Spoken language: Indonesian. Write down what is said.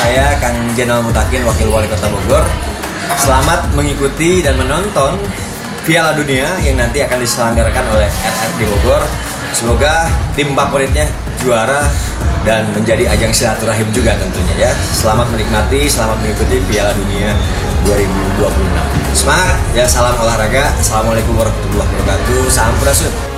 saya Kang Jenal Mutakin, Wakil Wali Kota Bogor. Selamat mengikuti dan menonton Piala Dunia yang nanti akan diselenggarakan oleh RRD Bogor. Semoga tim favoritnya juara dan menjadi ajang silaturahim juga tentunya ya. Selamat menikmati, selamat mengikuti Piala Dunia 2026. Semangat ya, salam olahraga. Assalamualaikum warahmatullahi wabarakatuh. Salam Purasut.